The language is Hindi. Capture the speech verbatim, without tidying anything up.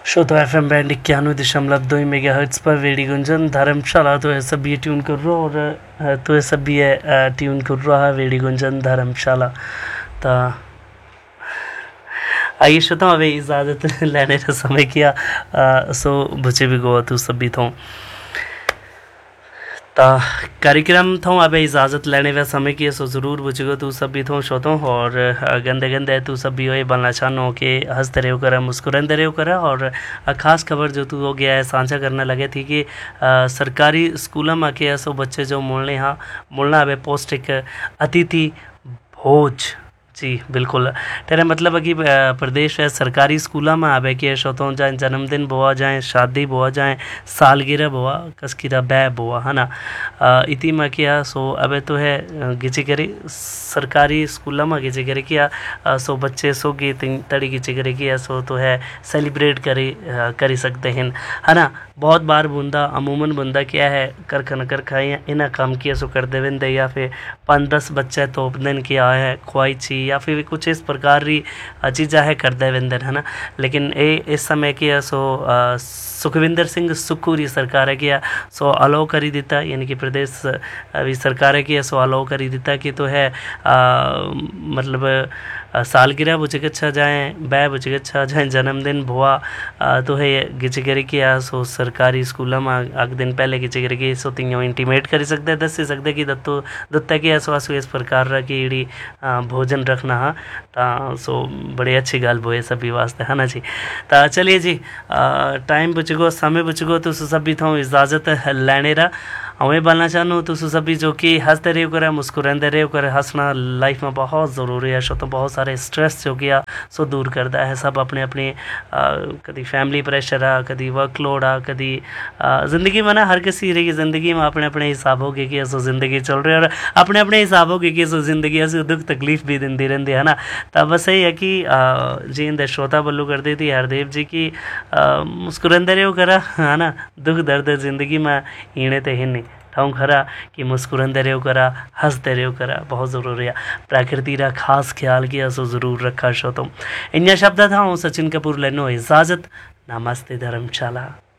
श्रोता एफ एम बैंड इक्यानवे दशमलव दो मेगा हर्ट्स पर वेड़ी गुंजन धर्मशाला तो है सब ये ट्यून कर रहा और तो है सब ये ट्यून कर रहा है वेड़ी गुंजन धर्मशाला। तो आइए श्रोता अभी इजाज़त लेने का समय किया आ, सो बुझे भी गो तू सब भी थो ता कार्यक्रम थो अब इजाज़त लेने वे समय की सो ज़रूर बुझेगो तू सब भी थो शोतो और गंदे गंदे तू सब भी हो बनना चाहनो कि हंसते रहो करा मुस्कुराते रहो करा। और ख़ास खबर जो तू हो गया है साझा करने लगे थी कि आ, सरकारी स्कूलों में के ऐसो बच्चे जो मुलने हाँ मुलना अब पौष्टिक अतिथि भोज जी बिल्कुल तेरे मतलब है कि प्रदेश है सरकारी स्कूलों में आवे कि शोतों जाए जन्मदिन बोआ जाए शादी बोआ जाए सालगिरह बोआ कसकिरा बै बोआ है ना इति में किया सो अबे तो है गिची करी सरकारी स्कूलों में गिची करी किया सो बच्चे सो की तड़ी गिची करी किया सो तो है सेलिब्रेट करी करी सकते हैं है ना। बहुत बार बुंदा अमूमन बुंदा क्या है कर खन कर खाई इन्हें काम किया सो कर दे बिंदे या फिर पाँच दस बच्चे तोप दिन किया है ख्वाहिशी या फिर कुछ इस प्रकार की चीज़ा है कर दे बिंदर है ना। लेकिन ए इस समय किया सो सुखविंदर सिंह सुक्खू री सरकार है किया सो अलाउ करी देता यानी कि प्रदेश अभी सरकार है किया सो अलाउ करी देता कि तो है आ, मतलब सालगिरह बुझे अच्छा जाए बै बुझे अच्छा जाए जन्मदिन भुआ तो है गिचे करे किया सो सरकारी स्कूलों में अग दिन पहले गिचे करे कि सो तीनों इंटीमेट कर सकते दस से सकते कि दत्तो दत्ता की ऐसो आसो इस प्रकार की इड़ी भोजन रखना हाँ ता सो बड़ी अच्छी गाल बोए सभी वास्ते है ना जी। तो चलिए जी टाइम बुझगो समय बुझगो तो सभी थो इजाज़त लेने रहा हमें बोलना चाहूँ तो सभी जो कि हंसते रहो करे मुस्कुराते रहो करे हंसना लाइफ में बहुत ज़रूरी है। शो तो बहुत सारे स्ट्रेस जो गया सो दूर करता है सब अपने अपने कभी फैमिली प्रेशर आ कभी वर्कलोड आ कभी ज़िंदगी में ना हर किसी रही ज़िंदगी में अपने अपने हिसाब हो गए कि ऐसो ज़िंदगी चल रही है और अपने अपने हिसाब हो गए कि ऐसो ज़िंदगी ऐसे दुख तकलीफ भी देती रहती है ना। तब बस यही है कि जी इन श्रोता बल्लू कर दी थी हरदेव जी की मुस्कुराते रहो करा है ना दुख दर्द ज़िंदगी में इने ते हिन्नी ठाऊं खरा कि मुस्कुराते रहो करा हंसते रहो करा बहुत ज़रूरी है प्रकृति का खास ख्याल किया सो ज़रूर रखा शो तुम इन शब्द था हूँ सचिन कपूर लेनो इजाज़त नमस्ते धर्मशाला।